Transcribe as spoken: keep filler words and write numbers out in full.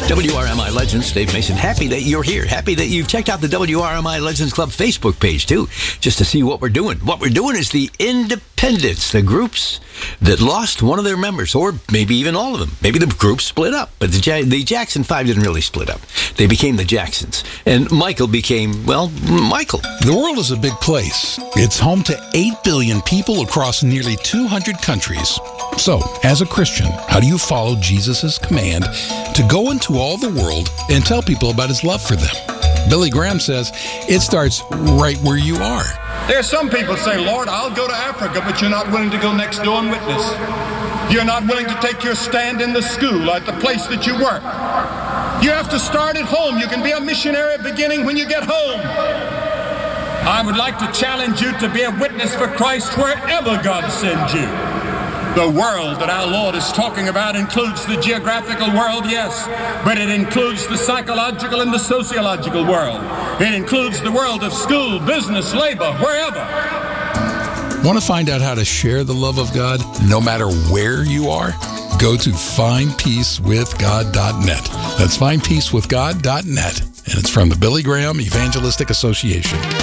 W R M I Legends, Dave Mason, happy that you're here. Happy that you've checked out the W R M I Legends Club Facebook page, too, just to see what we're doing. What we're doing is the independents, the groups that lost one of their members, or maybe even all of them. Maybe the group split up, but the, ja- the Jackson Five didn't really split up. They became the Jacksons. And Michael became, well, Michael. The world is a big place. It's home to eight billion people across nearly two hundred countries. So, as a Christian, how do you follow Jesus' command to go into all the world and tell people about his love for them? Billy Graham says it starts right where you are. There are some people say, Lord, I'll go to Africa, but you're not willing to go next door and witness. You're not willing to take your stand in the school, at the place that you work. You have to start at home. You can be a missionary beginning when you get home. I would like to challenge you to be a witness for Christ wherever God sends you. The world that our Lord is talking about includes the geographical world, yes, but it includes the psychological and the sociological world. It includes the world of school, business, labor, wherever. Want to find out how to share the love of God no matter where you are? Go to find peace with god dot net. That's find peace with god dot net, and it's from the Billy Graham Evangelistic Association.